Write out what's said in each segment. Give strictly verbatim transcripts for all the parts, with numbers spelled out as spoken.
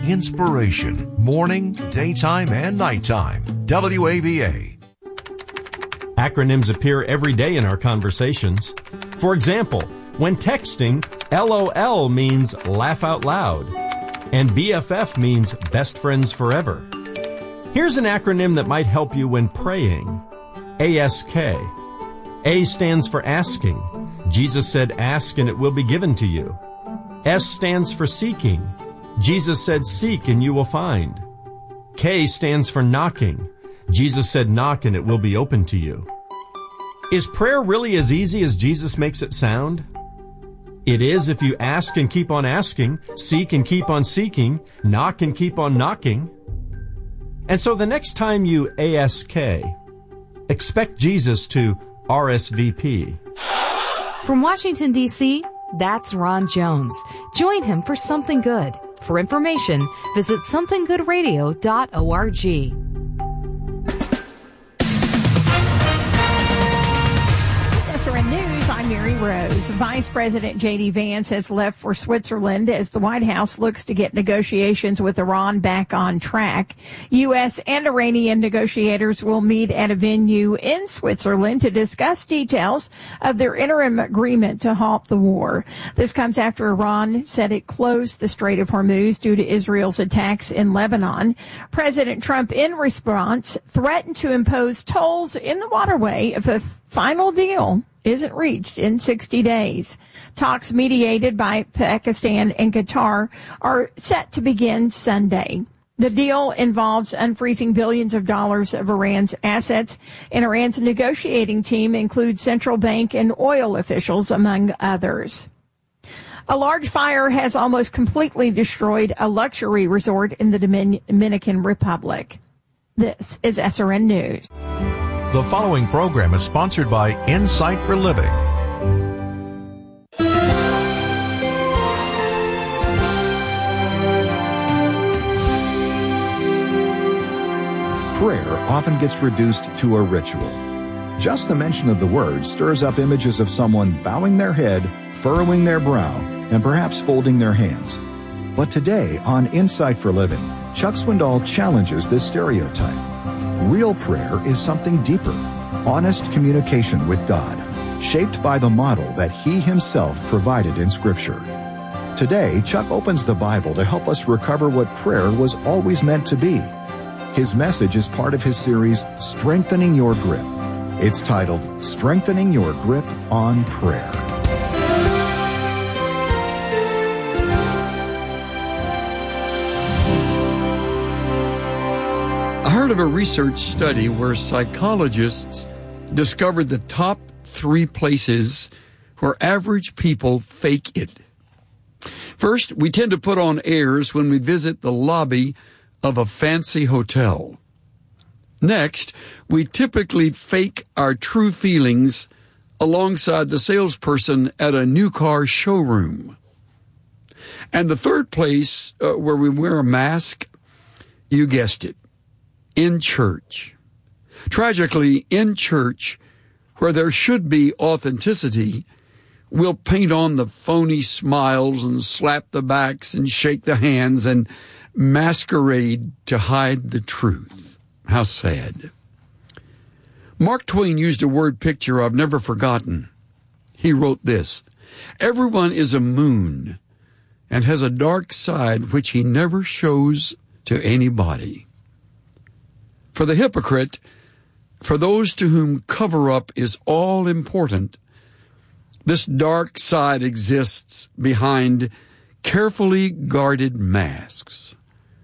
inspiration, morning, daytime, and nighttime. W A V A. Acronyms appear every day in our conversations. For example, when texting, LOL means laugh out loud, and B F F means best friends forever. Here's an acronym that might help you when praying. A S K. A stands for asking. Jesus said, ask and it will be given to you. S stands for seeking. Jesus said, seek and you will find. K stands for knocking. Jesus said, knock and it will be open to you. Is prayer really as easy as Jesus makes it sound? It is if you ask and keep on asking, seek and keep on seeking, knock and keep on knocking. And so the next time you A S K, expect Jesus to R S V P. From Washington, D C, that's Ron Jones. Join him for Something Good. For information, visit something good radio dot org. News, I'm Mary Rose. Vice President J D. Vance has left for Switzerland as the White House looks to get negotiations with Iran back on track. U S and Iranian negotiators will meet at a venue in Switzerland to discuss details of their interim agreement to halt the war. This comes after Iran said it closed the Strait of Hormuz due to Israel's attacks in Lebanon. President Trump, in response, threatened to impose tolls in the waterway if a final deal isn't reached in sixty days. Talks mediated by Pakistan and Qatar are set to begin Sunday. The deal involves unfreezing billions of dollars of Iran's assets, and Iran's negotiating team includes central bank and oil officials, among others. A large fire has almost completely destroyed a luxury resort in the Dominican Republic. This is S R N News. The following program is sponsored by Insight for Living. Prayer often gets reduced to a ritual. Just the mention of the word stirs up images of someone bowing their head, furrowing their brow, and perhaps folding their hands. But today on Insight for Living, Chuck Swindoll challenges this stereotype. Real prayer is something deeper, honest communication with God, shaped by the model that He Himself provided in Scripture. Today, Chuck opens the Bible to help us recover what prayer was always meant to be. His message is part of his series, Strengthening Your Grip. It's titled, Strengthening Your Grip on Prayer. I heard of a research study where psychologists discovered the top three places where average people fake it. First, we tend to put on airs when we visit the lobby of a fancy hotel. Next, we typically fake our true feelings alongside the salesperson at a new car showroom. And the third place uh, where we wear a mask, you guessed it, in church. Tragically, in church, where there should be authenticity, we'll paint on the phony smiles and slap the backs and shake the hands and masquerade to hide the truth. How sad. Mark Twain used a word picture I've never forgotten. He wrote this: everyone is a moon and has a dark side which he never shows to anybody. For the hypocrite, for those to whom cover-up is all important, this dark side exists behind carefully guarded masks.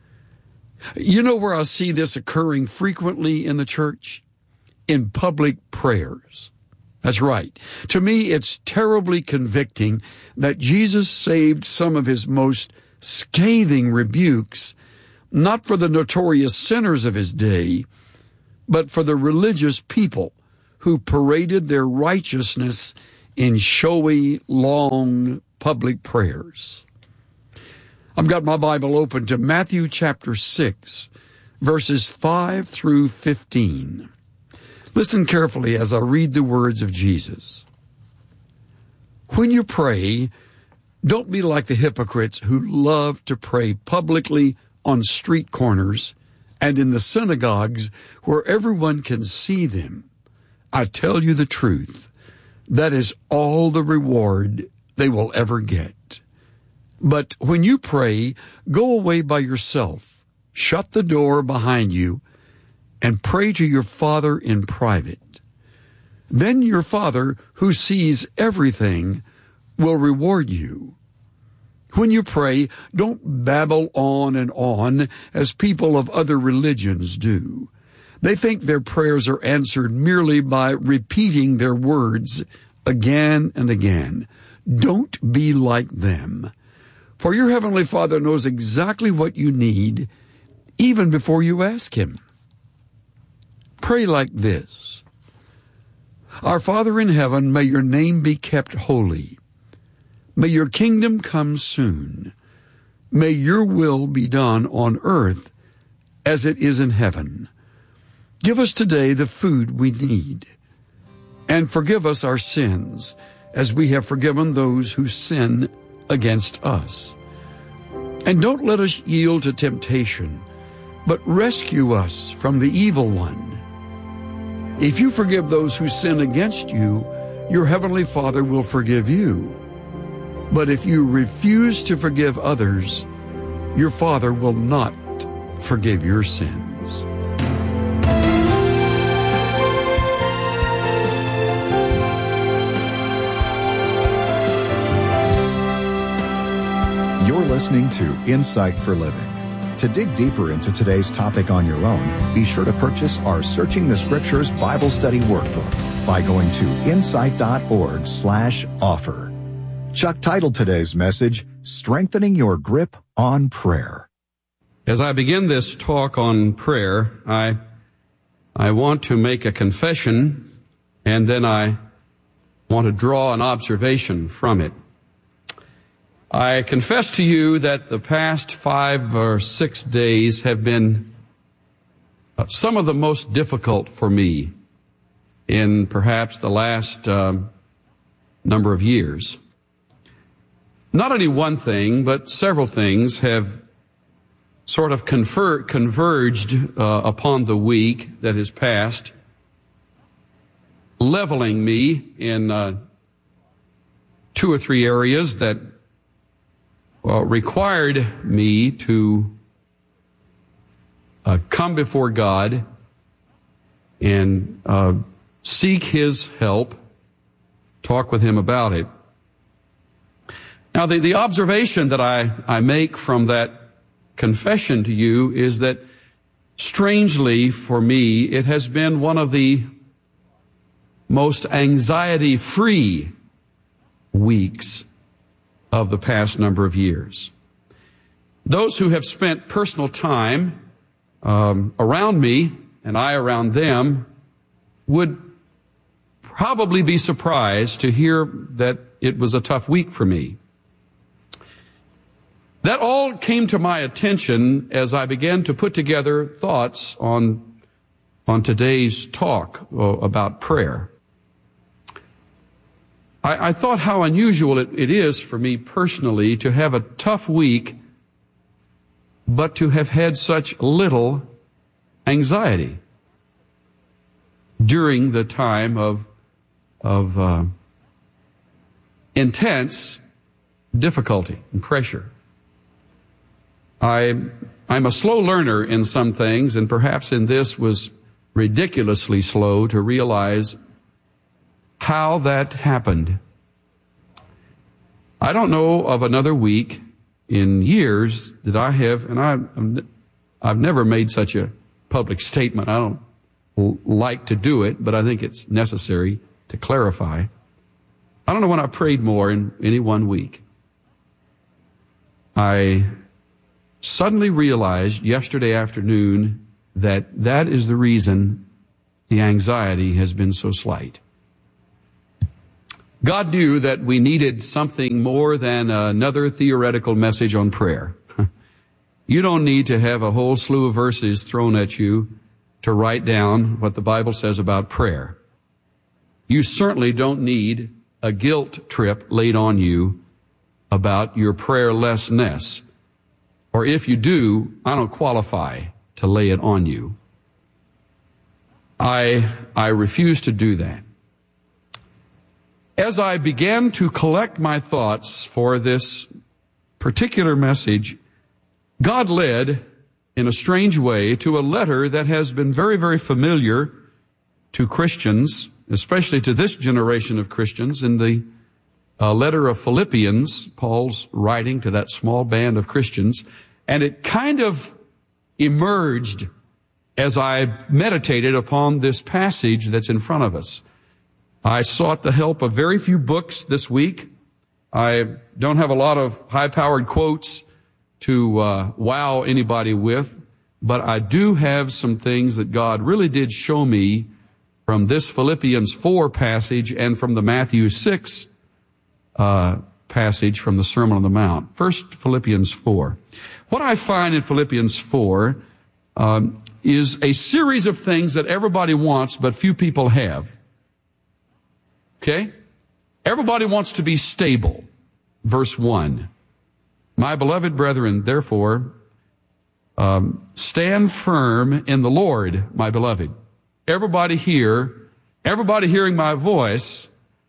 You know where I see this occurring frequently in the church? In public prayers. That's right. To me, it's terribly convicting that Jesus saved some of his most scathing rebukes, not for the notorious sinners of his day, but for the religious people who paraded their righteousness in showy, long public prayers. I've got my Bible open to Matthew chapter six, verses five through fifteen. Listen carefully as I read the words of Jesus. When you pray, don't be like the hypocrites who love to pray publicly on street corners and in the synagogues where everyone can see them. I tell you the truth, that is all the reward they will ever get. But when you pray, go away by yourself, shut the door behind you, and pray to your Father in private. Then your Father, who sees everything, will reward you. When you pray, don't babble on and on as people of other religions do. They think their prayers are answered merely by repeating their words again and again. Don't be like them. For your Heavenly Father knows exactly what you need, even before you ask Him. Pray like this. Our Father in heaven, may your name be kept holy. May your kingdom come soon. May your will be done on earth as it is in heaven. Give us today the food we need, and forgive us our sins as we have forgiven those who sin against us. And don't let us yield to temptation, but rescue us from the evil one. If you forgive those who sin against you, your Heavenly Father will forgive you. But if you refuse to forgive others, your Father will not forgive your sins. You're listening to Insight for Living. To dig deeper into today's topic on your own, be sure to purchase our Searching the Scriptures Bible Study Workbook by going to insight.org slash offer. Chuck titled today's message, Strengthening Your Grip on Prayer. As I begin this talk on prayer, I I want to make a confession, and then I want to draw an observation from it. I confess to you that the past five or six days have been some of the most difficult for me in perhaps the last uh, number of years. Not only one thing, but several things have sort of confer- converged uh, upon the week that has passed, leveling me in uh, two or three areas that uh, required me to uh, come before God and uh, seek His help, talk with Him about it. Now, the, the observation that I, I make from that confession to you is that, strangely for me, it has been one of the most anxiety-free weeks of the past number of years. Those who have spent personal time um, around me, and I around them, would probably be surprised to hear that it was a tough week for me. That all came to my attention as I began to put together thoughts on, on today's talk uh, about prayer. I, I thought how unusual it, it is for me personally to have a tough week, but to have had such little anxiety during the time of, of uh, intense difficulty and pressure. I, I'm a slow learner in some things, and perhaps in this was ridiculously slow to realize how that happened. I don't know of another week in years that I have, and I, I've never made such a public statement. I don't like to do it, but I think it's necessary to clarify. I don't know when I prayed more in any one week. I suddenly realized yesterday afternoon that that is the reason the anxiety has been so slight. God knew that we needed something more than another theoretical message on prayer. You don't need to have a whole slew of verses thrown at you to write down what the Bible says about prayer. You certainly don't need a guilt trip laid on you about your prayerlessness. or if you do, I don't qualify to lay it on you. I, I refuse to do that. As I began to collect my thoughts for this particular message, God led in a strange way to a letter that has been very, very familiar to Christians, especially to this generation of Christians. In the uh, letter of Philippians, Paul's writing to that small band of Christians, and it kind of emerged as I meditated upon this passage that's in front of us. I sought the help of very few books this week. I don't have a lot of high-powered quotes to uh, wow anybody with, but I do have some things that God really did show me from this Philippians four passage and from the Matthew six uh, passage from the Sermon on the Mount. First, Philippians four. What I find in Philippians four um, is a series of things that everybody wants, but few people have. Okay? Everybody wants to be stable. Verse one. My beloved brethren, therefore, um, stand firm in the Lord, my beloved. Everybody here, everybody hearing my voice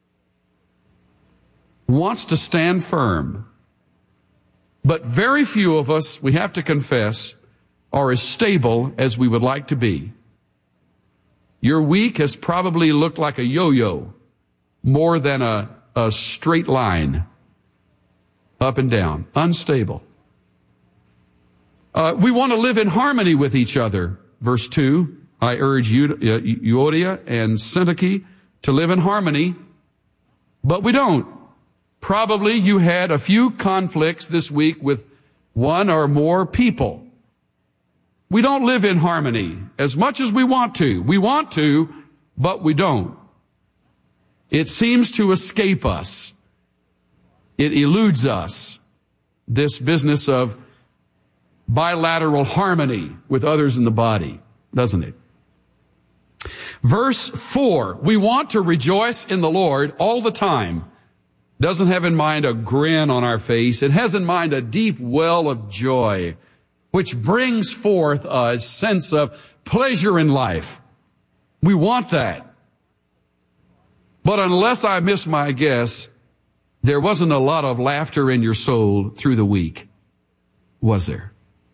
wants to stand firm. But very few of us, we have to confess, are as stable as we would like to be. Your week has probably looked like a yo-yo more than a, a straight line. Up and down, unstable. Uh, we want to live in harmony with each other. Verse two, I urge you, uh, Euodia and Syntyche to live in harmony, but we don't. Probably you had a few conflicts this week with one or more people. We don't live in harmony as much as we want to. We want to, but we don't. It seems to escape us. It eludes us, this business of bilateral harmony with others in the body, doesn't it? Verse four, we want to rejoice in the Lord all the time. Doesn't have in mind a grin on our face. It has in mind a deep well of joy, which brings forth a sense of pleasure in life. We want that. But unless I miss my guess, there wasn't a lot of laughter in your soul through the week, was there?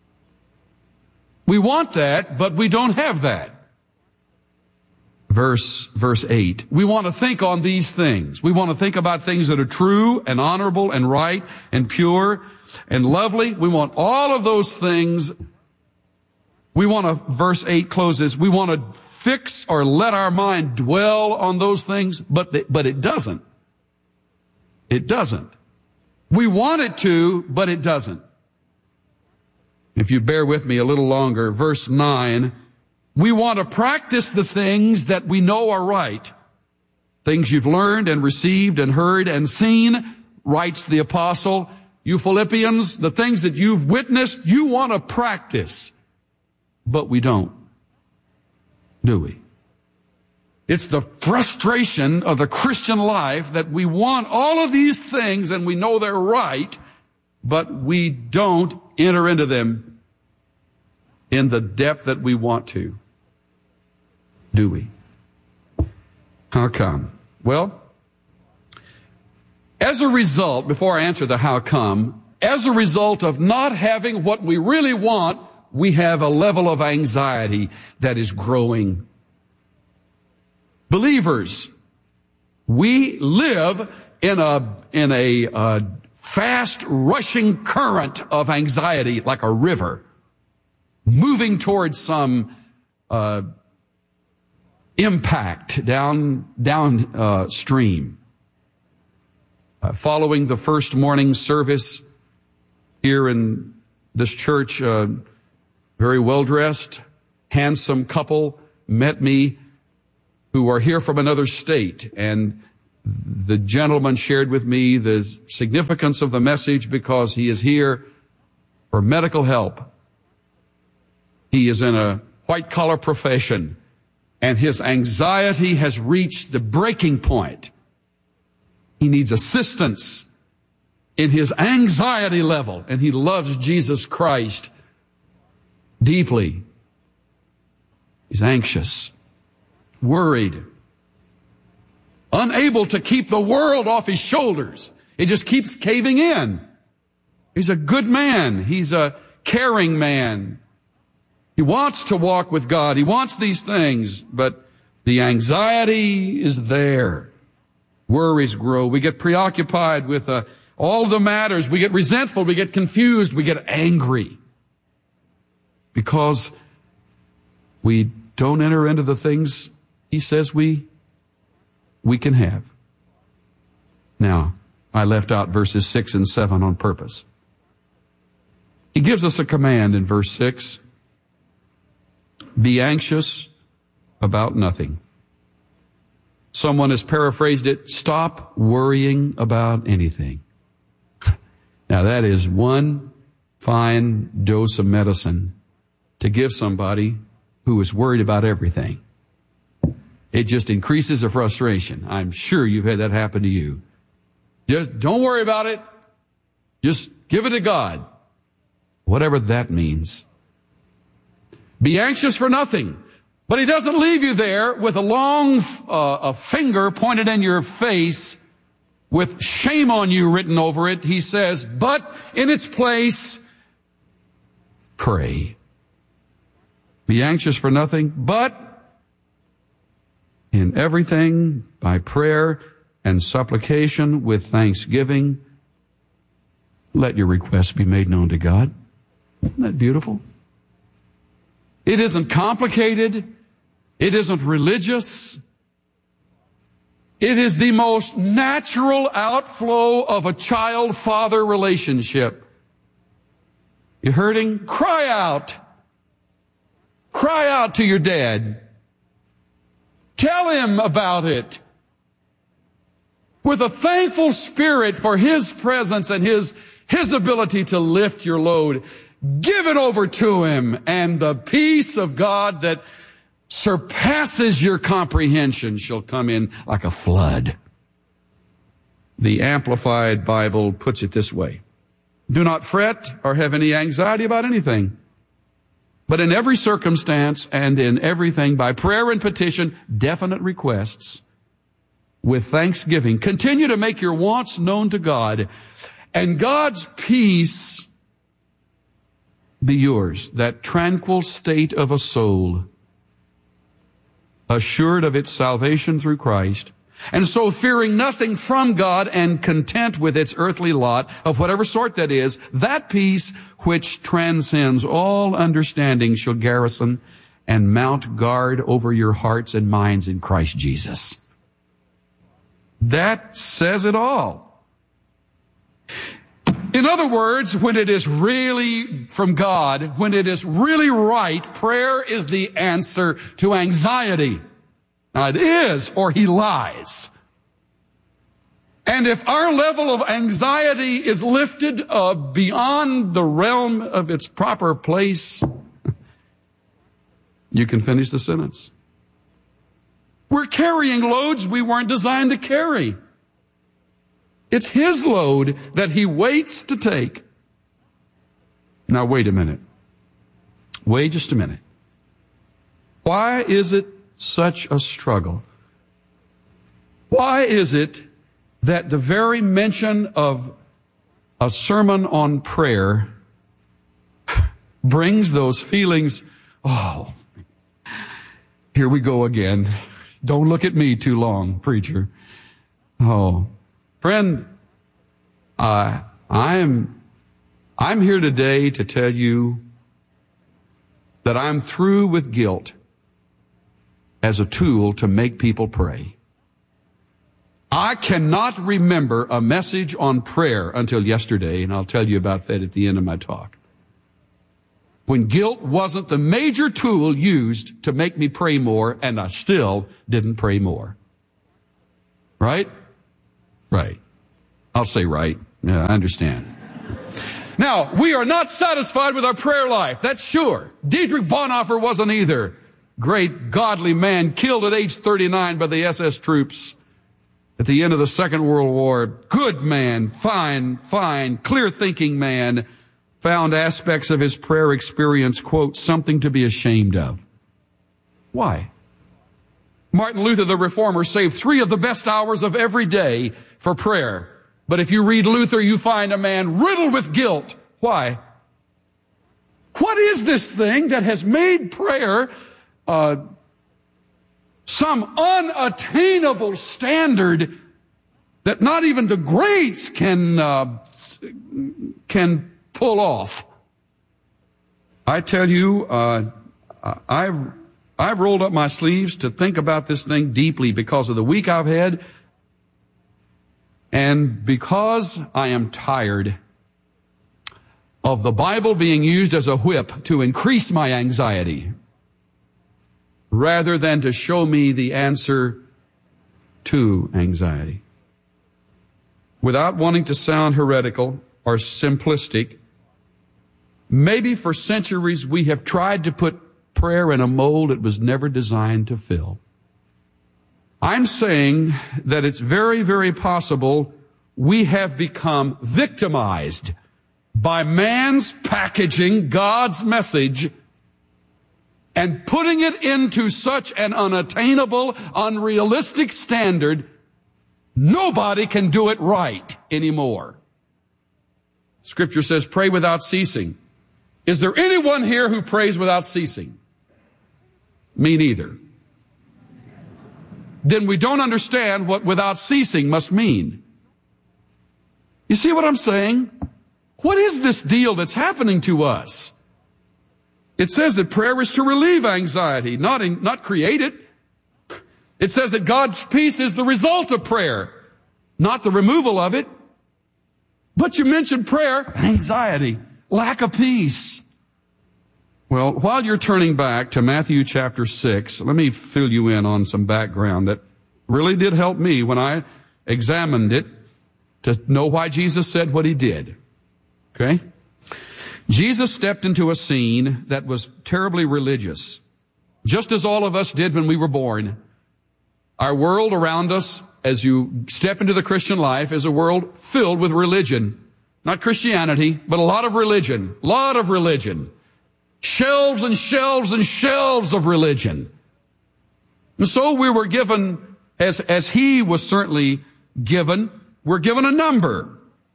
We want that, but we don't have that. Verse, verse eight. We want to think on these things. We want to think about things that are true and honorable and right and pure and lovely. We want all of those things. We want to, verse eight closes, we want to fix or let our mind dwell on those things, but, the, but it doesn't. It doesn't. We want it to, but it doesn't. If you bear with me a little longer, verse nine, we want to practice the things that we know are right. Things you've learned and received and heard and seen, writes the apostle. You Philippians, the things that you've witnessed, you want to practice. But we don't. Do we? It's the frustration of the Christian life that we want all of these things and we know they're right, but we don't enter into them in the depth that we want to. Do we? How come? Well, as a result, before I answer the how come, as a result of not having what we really want, we have a level of anxiety that is growing. Believers, we live in a, in a, uh, fast rushing current of anxiety like a river, moving towards some, uh, impact down, down, uh, stream. Uh, following the first morning service here in this church, uh, very well-dressed, handsome couple met me who are here from another state, and the gentleman shared with me the significance of the message because he is here for medical help. He is in a white-collar profession, and his anxiety has reached the breaking point. He needs assistance in his anxiety level, and he loves Jesus Christ deeply. He's anxious, worried, unable to keep the world off his shoulders. It just keeps caving in. He's a good man. He's a caring man. He wants to walk with God. He wants these things, but the anxiety is there. Worries grow. We get preoccupied with uh, all the matters. We get resentful. We get confused. We get angry because we don't enter into the things he says we we can have. Now, I left out verses six and seven on purpose. He gives us a command in verse six. Be anxious about nothing. Someone has paraphrased it, stop worrying about anything. Now that is one fine dose of medicine to give somebody who is worried about everything. It just increases the frustration. I'm sure you've had that happen to you. Just don't worry about it. Just give it to God. Whatever that means. Be anxious for nothing. But he doesn't leave you there with a long uh, a finger pointed in your face with shame on you written over it. He says, but in its place, pray. Be anxious for nothing, but in everything by prayer and supplication with thanksgiving, let your requests be made known to God. Isn't that beautiful? It isn't complicated. It isn't religious. It is the most natural outflow of a child-father relationship. You hurting? Cry out. Cry out to your dad. Tell him about it. With a thankful spirit for his presence and his, his ability to lift your load. Give it over to him, and the peace of God that surpasses your comprehension shall come in like a flood. The Amplified Bible puts it this way. Do not fret or have any anxiety about anything, but in every circumstance and in everything by prayer and petition, definite requests, with thanksgiving, continue to make your wants known to God, and God's peace be yours, that tranquil state of a soul, assured of its salvation through Christ, and so fearing nothing from God and content with its earthly lot, of whatever sort that is, that peace which transcends all understanding shall garrison and mount guard over your hearts and minds in Christ Jesus. That says it all. In other words, when it is really from God, when it is really right, prayer is the answer to anxiety. Now it is, or he lies. And if our level of anxiety is lifted uh, beyond the realm of its proper place, you can finish the sentence. We're carrying loads we weren't designed to carry. It's his load that he waits to take. Now wait a minute. Wait just a minute. Why is it such a struggle? Why is it that the very mention of a sermon on prayer brings those feelings, oh, here we go again. Don't look at me too long, preacher. Oh, friend, uh, I'm, I'm here today to tell you that I'm through with guilt as a tool to make people pray. I cannot remember a message on prayer until yesterday, and I'll tell you about that at the end of my talk. When guilt wasn't the major tool used to make me pray more, and I still didn't pray more. Right? Right. I'll say right. Yeah, I understand. Now, we are not satisfied with our prayer life. That's sure. Dietrich Bonhoeffer wasn't either. Great godly man killed at age thirty-nine by the S S troops at the end of the Second World War, good man, fine, fine, clear-thinking man, found aspects of his prayer experience, quote, something to be ashamed of. Why? Martin Luther, the Reformer, saved three of the best hours of every day for prayer. But if you read Luther, you find a man riddled with guilt. Why? What is this thing that has made prayer uh, some unattainable standard that not even the greats can uh, can pull off? I tell you, uh, I've I've rolled up my sleeves to think about this thing deeply because of the week I've had, and because I am tired of the Bible being used as a whip to increase my anxiety rather than to show me the answer to anxiety. Without wanting to sound heretical or simplistic, maybe for centuries we have tried to put prayer in a mold it was never designed to fill. I'm saying that it's very, very possible we have become victimized by man's packaging God's message and putting it into such an unattainable, unrealistic standard, nobody can do it right anymore. Scripture says, pray without ceasing. Is there anyone here who prays without ceasing? Me neither. Then we don't understand what without ceasing must mean. You see what I'm saying? What is this deal that's happening to us? It says that prayer is to relieve anxiety, not in, not create it. It says that God's peace is the result of prayer, not the removal of it. But you mentioned prayer, anxiety, lack of peace. Well, while you're turning back to Matthew chapter six, let me fill you in on some background that really did help me when I examined it to know why Jesus said what he did. Okay? Jesus stepped into a scene that was terribly religious, just as all of us did when we were born. Our world around us, as you step into the Christian life, is a world filled with religion. Not Christianity, but a lot of religion. A lot of religion. Shelves and shelves and shelves of religion. And so we were given, as, as he was certainly given, we're given a number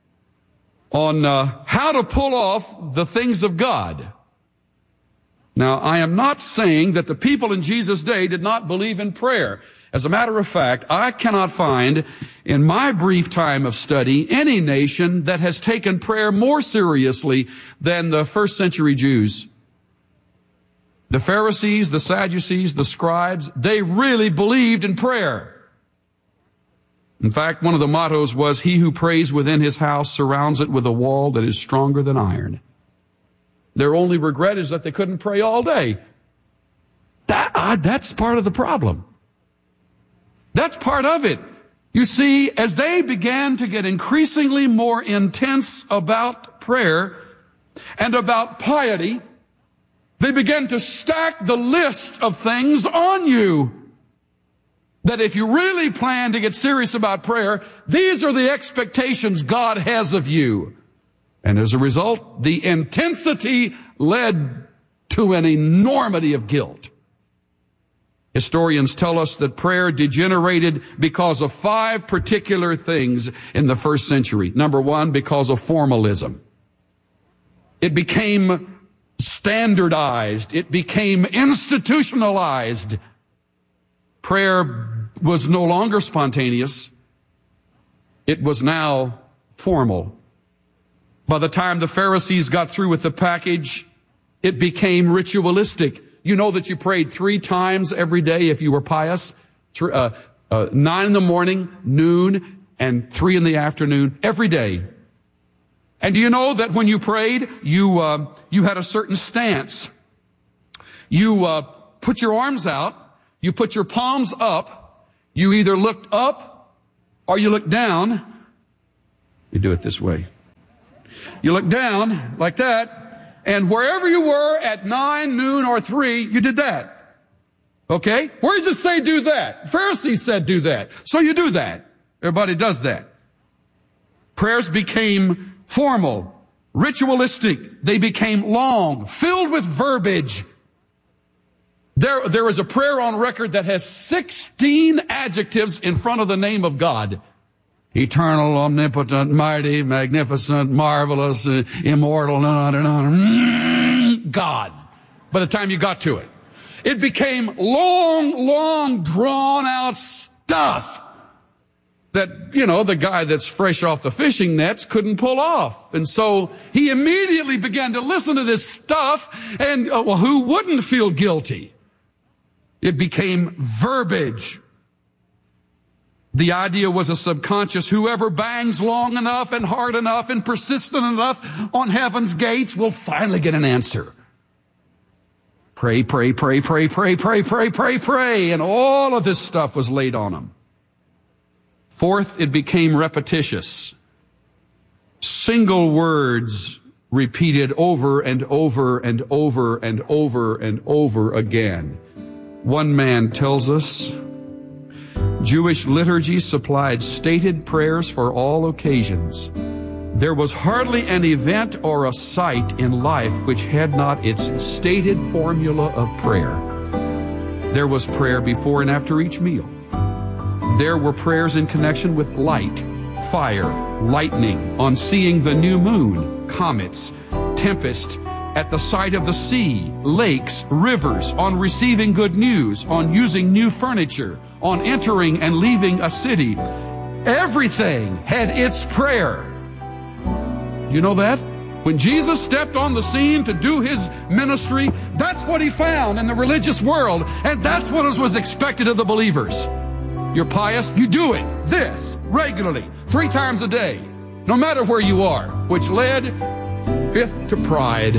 on uh, how to pull off the things of God. Now, I am not saying that the people in Jesus' day did not believe in prayer. As a matter of fact, I cannot find in my brief time of study any nation that has taken prayer more seriously than the first century Jews. The Pharisees, the Sadducees, the scribes, they really believed in prayer. In fact, one of the mottos was, he who prays within his house surrounds it with a wall that is stronger than iron. Their only regret is that they couldn't pray all day. That, uh, that's part of the problem. That's part of it. You see, as they began to get increasingly more intense about prayer and about piety, they began to stack the list of things on you. That if you really plan to get serious about prayer, these are the expectations God has of you. And as a result, the intensity led to an enormity of guilt. Historians tell us that prayer degenerated because of five particular things in the first century. Number one, because of formalism. It became standardized. It became institutionalized. Prayer was no longer spontaneous. It was now formal. By the time the Pharisees got through with the package, it became ritualistic. You know that you prayed three times every day if you were pious. Three, uh, uh, nine in the morning, noon, and three in the afternoon, every day. And do you know that when you prayed, you uh, you had a certain stance. You uh, put your arms out. You put your palms up. You either looked up or you looked down. You do it this way. You look down like that, and wherever you were at nine, noon, or three, you did that. Okay? Where does it say do that? Pharisees said do that. So you do that. Everybody does that. Prayers became formal, ritualistic. They became long, filled with verbiage. There, there is a prayer on record that has sixteen adjectives in front of the name of God. Eternal, omnipotent, mighty, magnificent, marvelous, uh, immortal, on and on. God. By the time you got to it. It became long, long, drawn out stuff that, you know, the guy that's fresh off the fishing nets couldn't pull off. And so he immediately began to listen to this stuff, and uh, well, who wouldn't feel guilty? It became verbiage. The idea was a subconscious, whoever bangs long enough and hard enough and persistent enough on heaven's gates will finally get an answer. Pray, pray, pray, pray, pray, pray, pray, pray, pray. And all of this stuff was laid on them. Fourth, it became repetitious. Single words repeated over and over and over and over and over again. One man tells us, Jewish liturgy supplied stated prayers for all occasions. There was hardly an event or a sight in life which had not its stated formula of prayer. There was prayer before and after each meal. There were prayers in connection with light, fire, lightning, on seeing the new moon, comets, tempest, at the sight of the sea, lakes, rivers, on receiving good news, on using new furniture, on entering and leaving a city. Everything had its prayer. You know that? When Jesus stepped on the scene to do his ministry, that's what he found in the religious world, and that's what was expected of the believers. You're pious, you do it, this, regularly, three times a day, no matter where you are, which led, fifth, to pride.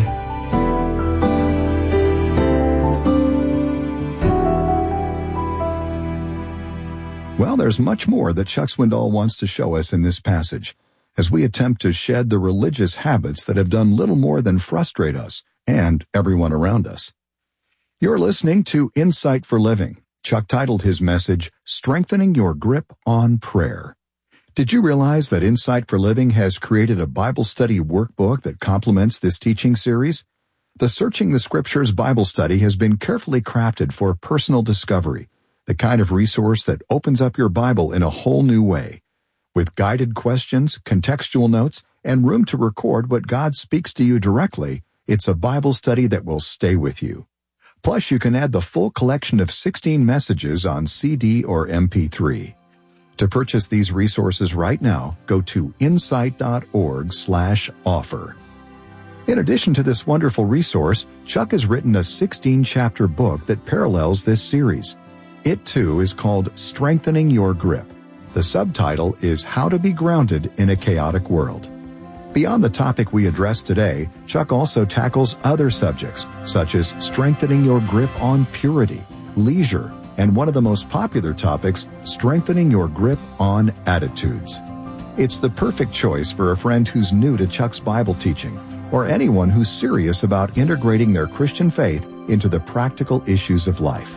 Well, there's much more that Chuck Swindoll wants to show us in this passage, as we attempt to shed the religious habits that have done little more than frustrate us and everyone around us. You're listening to Insight for Living. Chuck titled his message, Strengthening Your Grip on Prayer. Did you realize that Insight for Living has created a Bible study workbook that complements this teaching series? The Searching the Scriptures Bible study has been carefully crafted for personal discovery, the kind of resource that opens up your Bible in a whole new way. With guided questions, contextual notes, and room to record what God speaks to you directly, it's a Bible study that will stay with you. Plus, you can add the full collection of sixteen messages on C D or M P three. To purchase these resources right now, go to insight.org slash offer. In addition to this wonderful resource, Chuck has written a sixteen-chapter book that parallels this series. It, too, is called Strengthening Your Grip. The subtitle is How to Be Grounded in a Chaotic World. Beyond the topic we addressed today, Chuck also tackles other subjects, such as strengthening your grip on purity, leisure, and one of the most popular topics, strengthening your grip on attitudes. It's the perfect choice for a friend who's new to Chuck's Bible teaching, or anyone who's serious about integrating their Christian faith into the practical issues of life.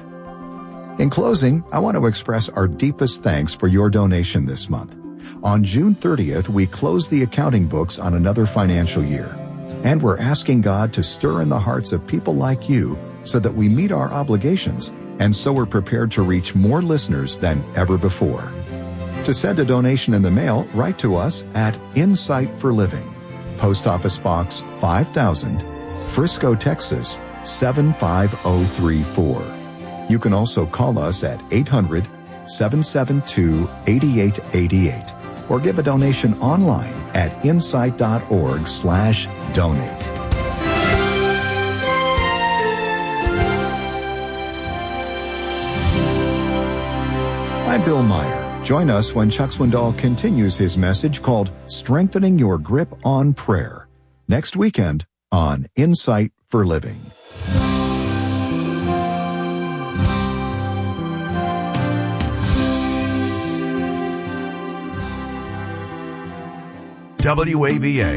In closing, I want to express our deepest thanks for your donation this month. On June thirtieth, we closed the accounting books on another financial year, and we're asking God to stir in the hearts of people like you so that we meet our obligations, and so we're prepared to reach more listeners than ever before. To send a donation in the mail, write to us at Insight for Living, Post Office Box five thousand, Frisco, Texas seven five zero three four. You can also call us at eight hundred, seven seven two, eight eight eight eight or give a donation online at insight.org slash donate. I'm Bill Meyer. Join us when Chuck Swindoll continues his message called Strengthening Your Grip on Prayer, next weekend on Insight for Living. W A V A,